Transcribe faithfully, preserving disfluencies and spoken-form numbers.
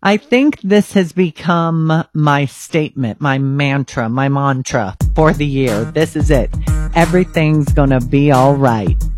I think this has become my statement, my mantra, my mantra for the year. This is it. Everything's gonna be all right.